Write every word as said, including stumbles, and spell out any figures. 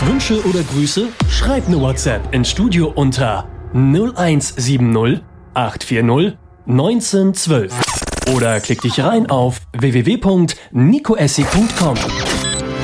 Wünsche oder Grüße? Schreib eine WhatsApp ins Studio unter null eins sieben null acht vier null eins neun ein zwei oder klick dich rein auf w w w punkt nico essi punkt com.